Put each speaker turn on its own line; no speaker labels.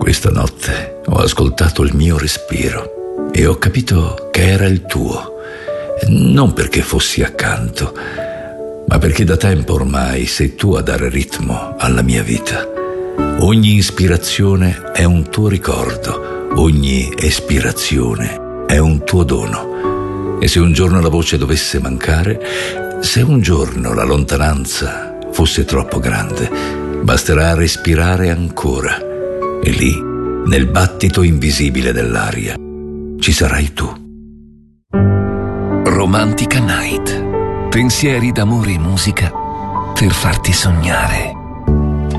Questa notte ho ascoltato il mio respiro e ho capito che era il tuo, non perché fossi accanto, ma perché da tempo ormai sei tu a dare ritmo alla mia vita. Ogni ispirazione è un tuo ricordo, ogni espirazione è un tuo dono. E se un giorno la voce dovesse mancare, se un giorno la lontananza fosse troppo grande, basterà respirare ancora e lì, nel battito invisibile dell'aria, ci sarai tu.
Romantica Night. Pensieri d'amore e musica per farti sognare.